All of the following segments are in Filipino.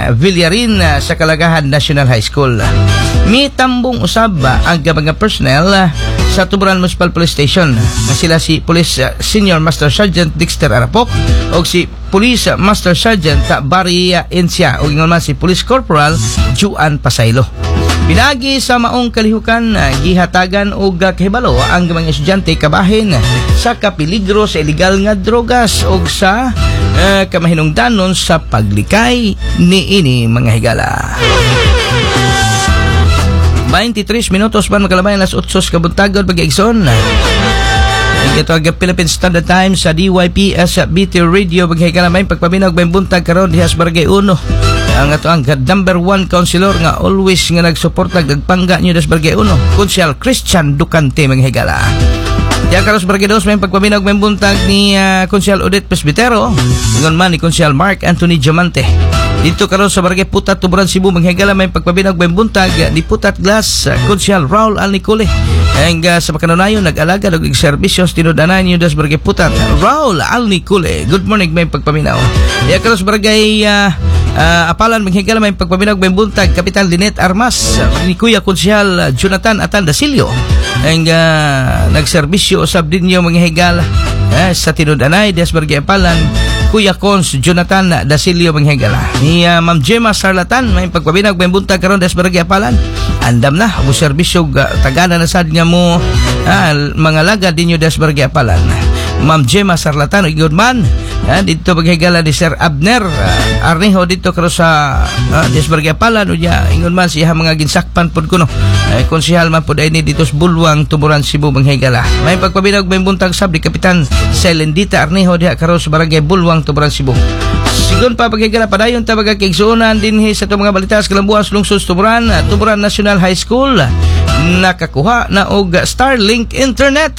Villarin sa Kalagahan National High School. Mitambong usab ang mga personnel sa Tuburan Municipal Police Station na sila si Police Senior Master Sergeant Dexter Arapok o si Police Master Sergeant Barry Encia o ingon man si Police Corporal Juan Pasaylo. Pinagi sa maong kalihukan, gihatagan og kahibalo ang mga estudyante kabahin sa kapiligro sa illegal nga drogas o sa kamahinungdanon sa paglikay niini mga higala. 23 minutos man makalabayan alas 8 kabuntagon pag-igsoon. Ito ang Philippine Standard Time sa DYPS BT Radio paghigala may pagpaminaw may buntag karon diha sa Barangay 1. Ang ato ang number 1 councilor nga always nga nagsuporta nagpangga niyo sa Barangay 1, Council Christian Ducante mga higala. Diya karon sa Barangay 2 may pagpaminaw may buntag ni Council Odette Presbitero, ngon man ni Council Mark Anthony Diamante. Dito karon sa Barangay Putat, Tuburan, Cebu, manghigala may pagpabinag may buntag ni Putat Glass, Council Raul Alnicole. Ang sa makanunayon nag-alaga ng serbisyo sa tinudanan niyo das Barangay Putat, Raul Alnicole. Good morning may pagpaminaw. Diya karon sa Barangay Apalan, manghigala may pagpabinag may buntag Kapitan Linet Armas ni Kuya Council Jonathan Atan Dasilio. Ang nagserbisyo usab din niyo manghigala sa tinudanay des Barangay Apalan, Kuya Cons Jonathan Dasilio manghigala. Ni Ma'am Gemma Sarlatan may pagpabinag may buntag karon des Barangay Apalan. Andam na ang serbisyo tagana na sad nga mo mga laga dinyo des Barangay Apalan. Ma'am Gemma Sarlatan igod man dito paghigala ni Sir Abner Arneho dito karon sa des Barangay Apalan unya ingon man siya mga ginsakpan pud kuno konsehal man pud ini dito sa Bulwang, Tuburan, Cebu manghigala. May pagpabinag may buntag sab ni Kapitan Selendita Arneho diha karon sa Barangay Bulwang, Tuburan, Cebu. Sigon pa paghigala padayon ta magkigsuonan dinhi sa itong mga balita sa Kalambuan lungsod Tuburan. Tuburan National High School nakakuha na og Starlink Internet.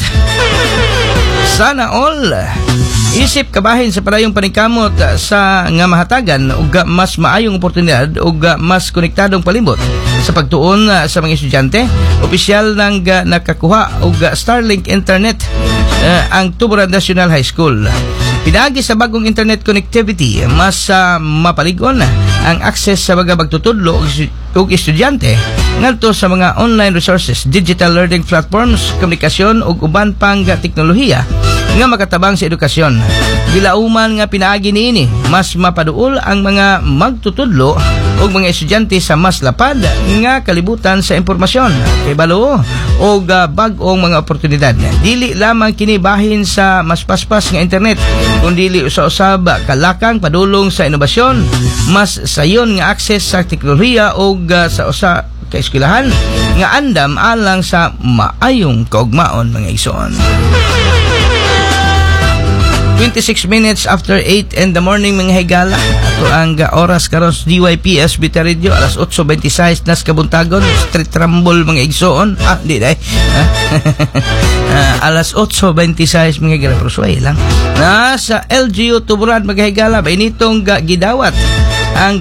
Sana all isip kabahin sa padayong paningkamot sa nga mahatagan og mas maayong oportunidad og mas konektadong palibot sa pagtuon sa mga estudyante. Opisyal nang nakakuha og Starlink Internet ang Tuburan National High School. Pinagi sa bagong internet connectivity, mas mapaligon ang access sa mga magtutudlo og estudyante ngadto sa mga online resources, digital learning platforms, komunikasyon ug uban pang teknolohiya nga makatabang sa edukasyon. Gilauman nga pinaagi niini, mas mapaduol ang mga magtutudlo og mga estudyante sa mas lapad nga kalibutan sa impormasyon, kibalo og bag-ong mga oportunidad. Dili lamang kini bahin sa mas paspas nga internet, kundi usa-usab kalakang padulong sa inobasyon, mas sayon nga access sa teknolohiya og sa usa ka eskwelahan nga andam alang sa maayong kaugmaon mga igsoon. 26 minutes after 8 in the morning mga higala. Ato ang oras karon sa DYPS BT Radio alas 8:26 nas kabuntagon street rumble mga igsoon. Di dai. Alas 8:26 mga higala pero suway lang. Nasa LGU Tuburan mga higala bainitong gidawat ang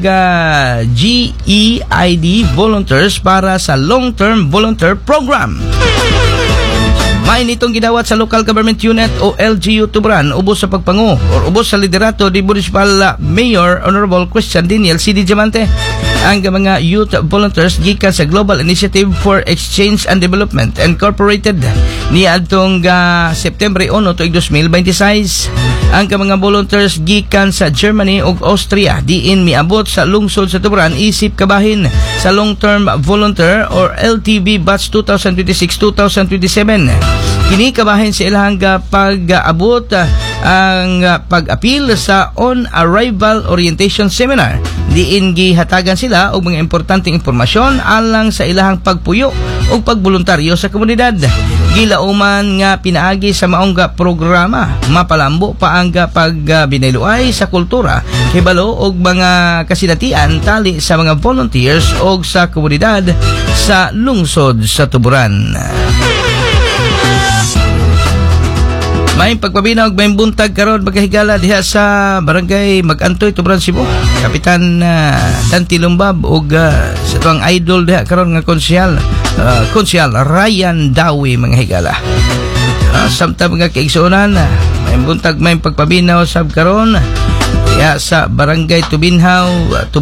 GEID volunteers para sa long-term volunteer program. May nitong gidawat sa Local Government Unit o LGU Tuburan ubos sa pagpangu o ubos sa liderato ni Municipal Mayor Honorable Christian Daniel C.D. Diamante. Ang mga youth volunteers gikan sa Global Initiative for Exchange and Development Incorporated ni adtong September 1 tuig 2026. Ang mga volunteers gikan sa Germany ug Austria diin miabot sa lungsod sa Tuburan isip kabahin sa long-term volunteer or LTV batch 2026-2027. Kini kabahin sa ilang pag-abot ang pag-apil sa on-arrival orientation seminar. Diin gihatagan sila og mga importanteng impormasyon alang sa ilahang pagpuyo o pagboluntaryo sa komunidad. Gilauman nga pinaagi sa maong programa, mapalambo pa ang pagbinayluay sa kultura, hibalo og mga kasinatian tali sa mga volunteers og sa komunidad sa lungsod sa Tuburan. May pagpabinaw may buntag karon magkahigala diha sa Barangay Mag-Antoy, Tuburan, Cebu. Kapitan Tanti Lumbab ug sa tuang idol diha karon nga konsyal Ryan Dawi mga higala. Samtang mga kaigsuonan may buntag may pagpabinaw sab karon diha sa Barangay Tubinhaw,